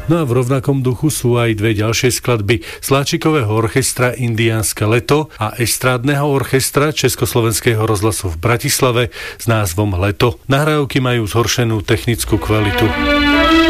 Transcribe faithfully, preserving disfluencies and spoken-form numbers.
No a v rovnakom duchu sú aj dve ďalšie skladby Sláčikového orchestra Indiánske leto a estrádneho orchestra Československého rozhlasu v Bratislave s názvom Leto. Nahrávky majú zhoršenú technickú kvalitu.